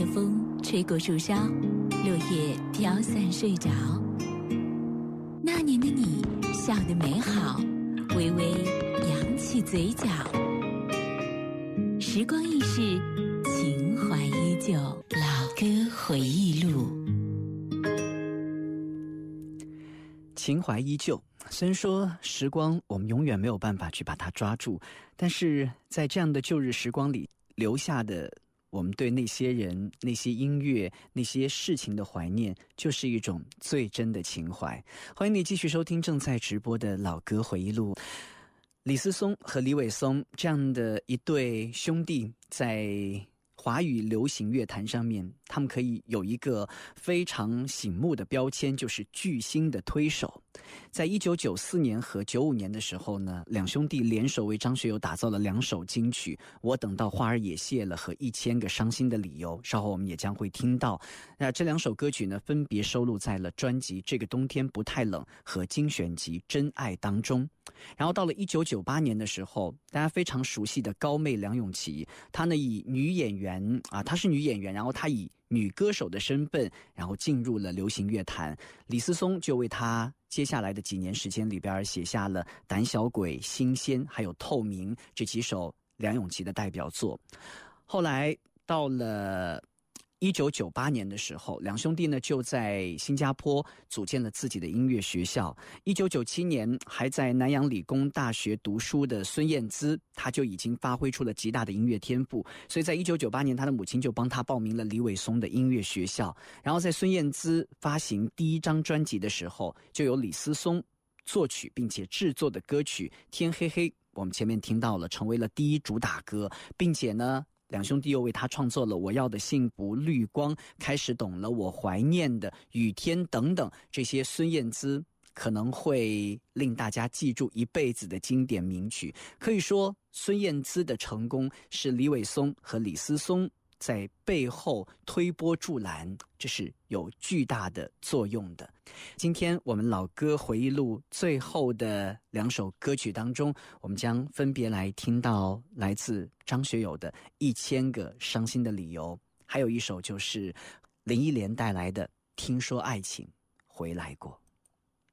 风吹过树梢，落叶飘散睡着。那年的你笑得美好，微微扬起嘴角。时光易逝，情怀依旧。老歌回忆录。 情怀依旧，虽然说时光我们永远没有办法去把它抓住，但是在这样的旧日时光里留下的我们对那些人、那些音乐、那些事情的怀念，就是一种最真的情怀。欢迎你继续收听正在直播的老歌回忆录。李思松和李伟松这样的一对兄弟，在华语流行乐坛上面，他们可以有一个非常醒目的标签，就是巨星的推手。在1994年和95年的时候呢，两兄弟联手为张学友打造了2首金曲，我等到花儿也谢了和1000个伤心的理由，稍后我们也将会听到。那这2首歌曲呢，分别收录在了专辑《这个冬天不太冷》和精选集《真爱》当中。然后到了1998年的时候，大家非常熟悉的高妹梁咏琪，她呢以女演员她是女演员，然后她以女歌手的身份，然后进入了流行乐坛。李思松就为她接下来的几年时间里边写下了《胆小鬼》、《新鲜》还有《透明》这几首梁咏琪的代表作。后来到了1998年的时候，两兄弟呢就在新加坡组建了自己的音乐学校。1997年还在南洋理工大学读书的孙燕姿，他就已经发挥出了极大的音乐天赋，所以在1998年他的母亲就帮他报名了李伟松的音乐学校。然后在孙燕姿发行第1张专辑的时候，就有李思松作曲并且制作的歌曲《天黑黑》，我们前面听到了，成为了第1主打歌，并且呢两兄弟又为他创作了《我要的幸福》、《绿光》、开始懂了、我怀念的、雨天等等这些孙燕姿可能会令大家记住一辈子的经典名曲。可以说孙燕姿的成功是李伟松和李思松在背后推波助澜，这是有巨大的作用的。今天我们老歌回忆录最后的2首歌曲当中，我们将分别来听到来自张学友的1000个伤心的理由，还有一首就是林忆莲带来的《听说爱情回来过》。